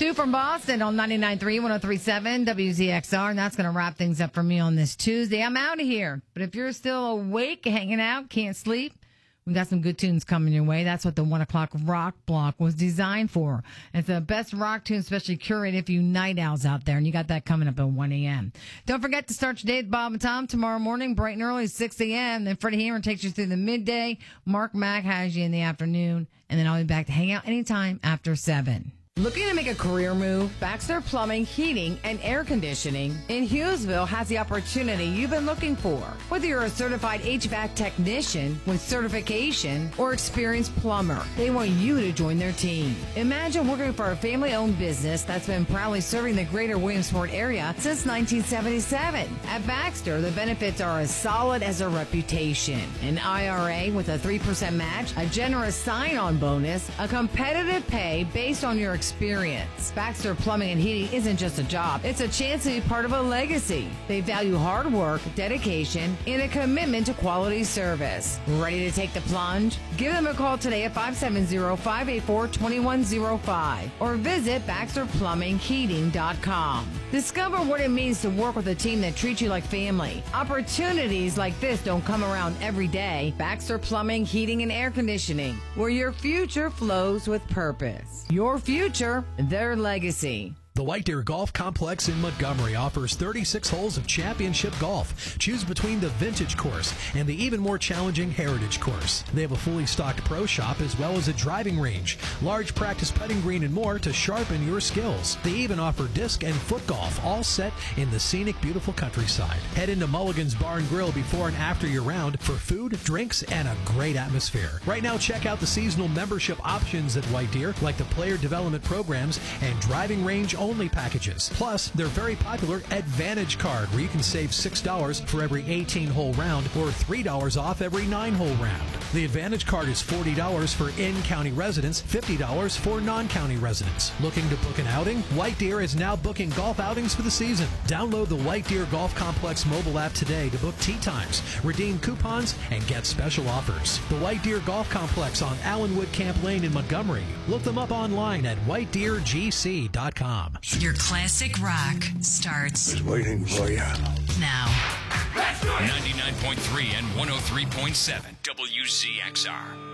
Stu from Boston on 99.3, 103.7 WZXR, and that's going to wrap things up for me on this Tuesday. I'm out of here, but if you're still awake, hanging out, can't sleep, we got some good tunes coming your way. That's what the 1 o'clock rock block was designed for. It's the best rock tunes, especially curated for you night owls out there, and you got that coming up at 1 a.m. Don't forget to start your day with Bob and Tom tomorrow morning, bright and early, 6 a.m. Then Freddie Heron takes you through the midday. Mark Mack has you in the afternoon, and then I'll be back to hang out anytime after 7. Looking to make a career move? Baxter Plumbing, Heating, and Air Conditioning in Hughesville has the opportunity you've been looking for. Whether you're a certified HVAC technician with certification or experienced plumber, they want you to join their team. Imagine working for a family-owned business that's been proudly serving the greater Williamsport area since 1977. At Baxter, the benefits are as solid as a reputation. An IRA with a 3% match, a generous sign-on bonus, a competitive pay based on your experience. Baxter Plumbing and Heating isn't just a job, it's a chance to be part of a legacy. They value hard work, dedication, and a commitment to quality service. Ready to take the plunge? Give them a call today at 570-584-2105 or visit BaxterPlumbingHeating.com. Discover what it means to work with a team that treats you like family. Opportunities like this don't come around every day. Baxter Plumbing, Heating, and Air Conditioning, where your future flows with purpose. Your future, their legacy. The White Deer Golf Complex in Montgomery offers 36 holes of championship golf. Choose between the Vintage Course and the even more challenging Heritage Course. They have a fully stocked pro shop as well as a driving range, large practice putting green, and more to sharpen your skills. They even offer disc and foot golf, all set in the scenic, beautiful countryside. Head into Mulligan's Bar and Grill before and after your round for food, drinks, and a great atmosphere. Right now, check out the seasonal membership options at White Deer, like the player development programs and driving range only packages. Plus, their very popular Advantage Card, where you can save $6 for every 18-hole round or $3 off every 9-hole round. The Advantage Card is $40 for in-county residents, $50 for non-county residents. Looking to book an outing? White Deer is now booking golf outings for the season. Download the White Deer Golf Complex mobile app today to book tee times, redeem coupons, and get special offers. The White Deer Golf Complex on Allenwood Camp Lane in Montgomery. Look them up online at whitedeergc.com. Your classic rock starts. Just waiting for you. Now. 99.3 and 103.7 WCXR.